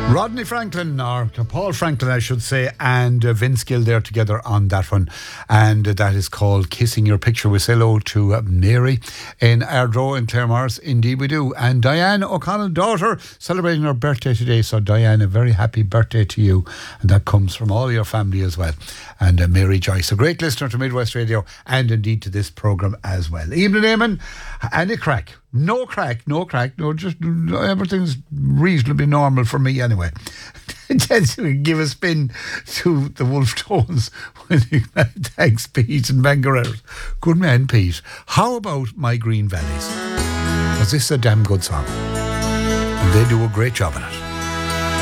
Rodney Franklin, or Paul Franklin, I should say, and Vince Gill there together on that one. And that is called Kissing Your Picture. We say hello to Mary in Ardrow in Claremorris. Indeed we do. And Diane O'Connell, daughter, celebrating her birthday today. So Diane, a very happy birthday to you. And that comes from all your family as well. And Mary Joyce, a great listener to Midwest Radio and indeed to this programme as well. Evening, Eamon. Any crack? No crack, just everything's reasonably normal for me anyway. Give a spin to the Wolf Tones. Thanks, Pete and Van Guerrero. Good man, Pete. How about My Green Valleys? Because this is a damn good song. And they do a great job in it.